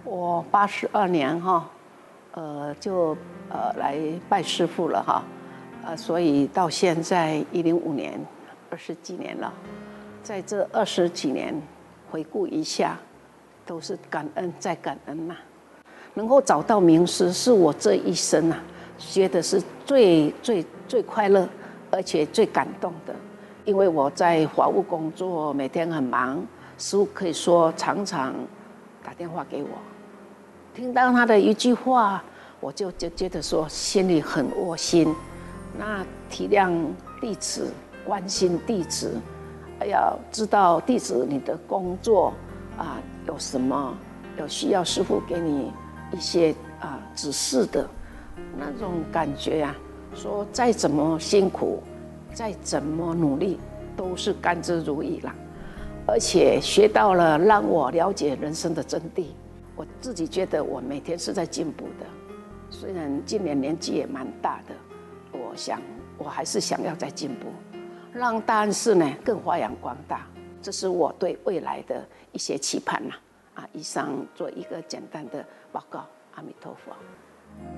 我82年哈，来拜师父了哈，所以到现在105年，20几年了，在这20几年回顾一下，都是感恩再感恩呐、能够找到名师，是我这一生啊，觉得是最快乐，而且最感动的。因为我在法务工作，每天很忙，师父可以说常常打电话给我，听到他的一句话，我就觉得说心里很窝心。那体谅弟子，关心弟子，要知道弟子你的工作有什么，有需要师父给你一些指示的那种感觉呀，说再怎么辛苦，再怎么努力，都是甘之如饴啦。而且学到了让我了解人生的真谛，我自己觉得我每天是在进步的。虽然今年年纪也蛮大的，我还是想要再进步，让大安寺呢更发扬光大。这是我对未来的一些期盼呐。以上做一个简单的报告。阿弥陀佛。